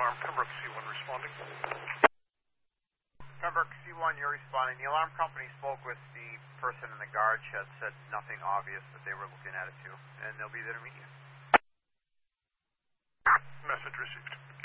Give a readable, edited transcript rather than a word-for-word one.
alarm. Pembroke C1 responding. Pembroke C1, you're responding. The alarm company spoke with the person in the guard shed, said nothing obvious, but they were looking at it too, and they'll be there to meet you. Message received.